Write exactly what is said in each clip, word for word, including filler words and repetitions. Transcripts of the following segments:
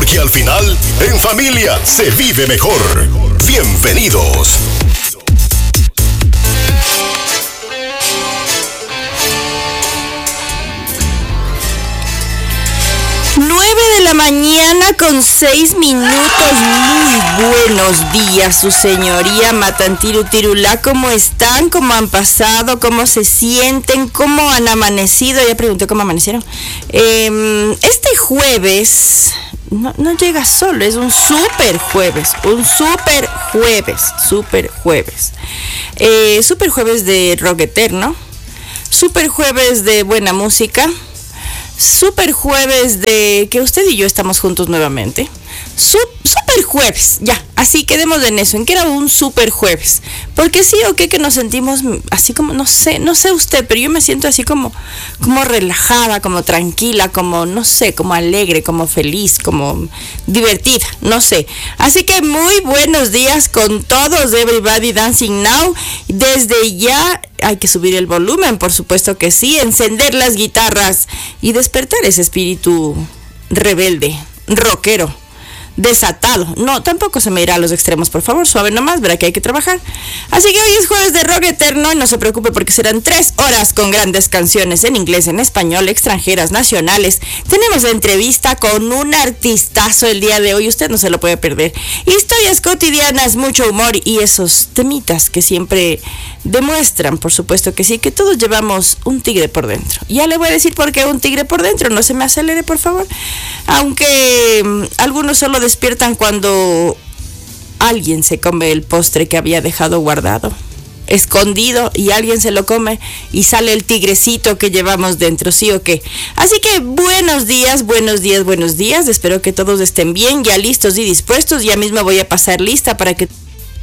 porque al final, en familia se vive mejor. Bienvenidos. nueve de la mañana con seis minutos. Muy buenos días, su señoría Matantiru Tirulá. ¿Cómo están? ¿Cómo han pasado? ¿Cómo se sienten? ¿Cómo han amanecido? Ya pregunté cómo amanecieron. Eh, este jueves no, no llega solo, es un super jueves. Un super jueves. Super jueves. Eh, super jueves de rock eterno. Super jueves de buena música. Super jueves de que usted y yo estamos juntos nuevamente. Sup, super jueves, ya, así quedemos en eso, en que era un super jueves. Porque sí o qué que nos sentimos así como, no sé, no sé usted, pero yo me siento así como, como relajada, como tranquila, como, no sé, como alegre, como feliz, como divertida, no sé. Así que muy buenos días con todos, Everybody Dancing Now. Desde ya hay que subir el volumen, por supuesto que sí, encender las guitarras y despertar ese espíritu rebelde, rockero, desatado. No, tampoco se me irá a los extremos, por favor, suave nomás, verá que hay que trabajar. Así que hoy es jueves de rock eterno y no se preocupe porque serán tres horas con grandes canciones en inglés, en español, extranjeras, nacionales. Tenemos entrevista con un artistazo el día de hoy, usted no se lo puede perder. Historias cotidianas, mucho humor y esos temitas que siempre demuestran, por supuesto que sí, que todos llevamos un tigre por dentro. Ya le voy a decir por qué un tigre por dentro, no se me acelere, por favor. Aunque um, algunos solo despiertan cuando alguien se come el postre que había dejado guardado, escondido, y alguien se lo come y sale el tigrecito que llevamos dentro, ¿sí o qué? Así que buenos días, buenos días, buenos días. Espero que todos estén bien, ya listos y dispuestos. Ya mismo voy a pasar lista para que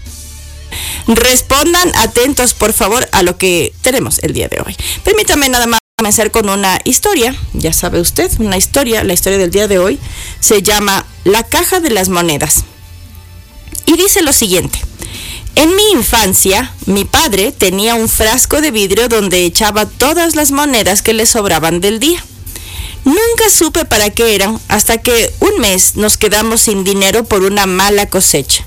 respondan atentos, por favor, a lo que tenemos el día de hoy. Permítame nada más comenzar con una historia, ya sabe usted, una historia. La historia del día de hoy se llama La caja de las monedas y dice lo siguiente: en mi infancia, mi padre tenía un frasco de vidrio donde echaba todas las monedas que le sobraban del día. Nunca supe para qué eran hasta que un mes nos quedamos sin dinero por una mala cosecha.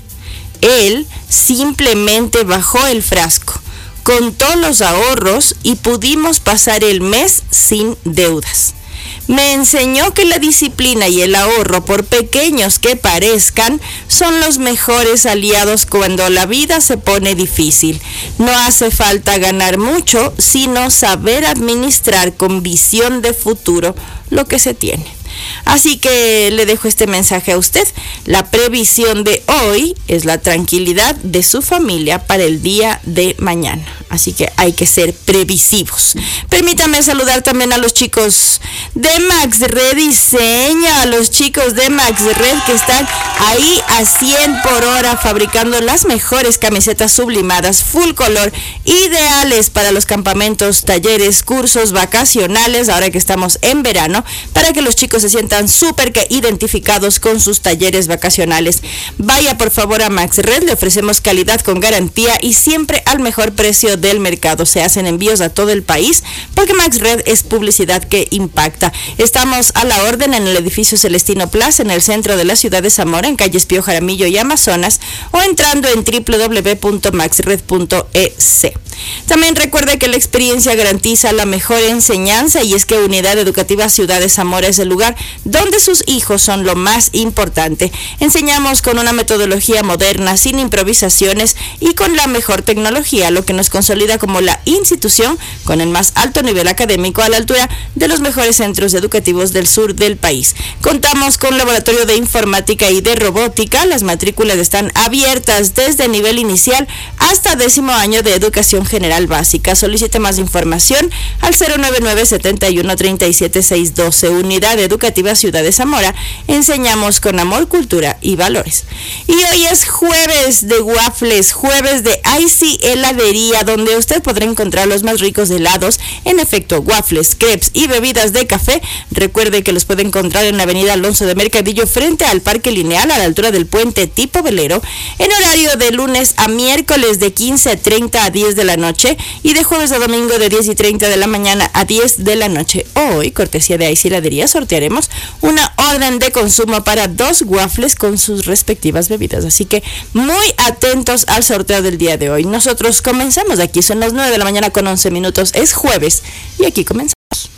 Él simplemente bajó el frasco, contó los ahorros y pudimos pasar el mes sin deudas. Me enseñó que la disciplina y el ahorro, por pequeños que parezcan, son los mejores aliados cuando la vida se pone difícil. No hace falta ganar mucho, sino saber administrar con visión de futuro lo que se tiene. Así que le dejo este mensaje a usted. La previsión de hoy es la tranquilidad de su familia para el día de mañana. Así que hay que ser previsivos. Permítame saludar también a los chicos de Max Red Diseño, a los chicos de Max Red que están ahí a cien por hora fabricando las mejores camisetas sublimadas, full color, ideales para los campamentos, talleres, cursos vacacionales, ahora que estamos en verano, para que los chicos se sientan súper identificados con sus talleres vacacionales. Vaya por favor a Max Red, le ofrecemos calidad con garantía y siempre al mejor precio del mercado. Se hacen envíos a todo el país porque Max Red es publicidad que impacta. Estamos a la orden en el edificio Celestino Plaza, en el centro de la ciudad de Zamora, en calles Pío Jaramillo y Amazonas, o entrando en doble u doble u doble u punto max red punto e c. También recuerde que la experiencia garantiza la mejor enseñanza y es que Unidad Educativa Ciudad de Zamora es el lugar donde sus hijos son lo más importante. Enseñamos con una metodología moderna, sin improvisaciones y con la mejor tecnología, lo que nos consolida como la institución con el más alto nivel académico a la altura de los mejores centros educativos del sur del país. Contamos con laboratorio de informática y de robótica. Las matrículas están abiertas desde nivel inicial hasta décimo año de educación general básica. Solicite más información al cero nueve nueve, setenta y uno, treinta y siete, seiscientos doce. Unidad Educativa Ciudad de Zamora. Enseñamos con amor, cultura y valores. Y hoy es jueves de waffles, jueves de Icy Heladería, donde usted podrá encontrar los más ricos helados, en efecto, waffles, crepes y bebidas de café. Recuerde que los puede encontrar en la avenida Alonso de Mercadillo, frente al Parque Lineal, a la altura del puente tipo velero, en horario de lunes a miércoles de quince treinta a diez de la la noche y de jueves a domingo de diez y treinta de la mañana a diez de la noche. Hoy, cortesía de Ice Heladería, sortearemos una orden de consumo para dos waffles con sus respectivas bebidas. Así que muy atentos al sorteo del día de hoy. Nosotros comenzamos aquí, son las nueve de la mañana con once minutos, es jueves y aquí comenzamos.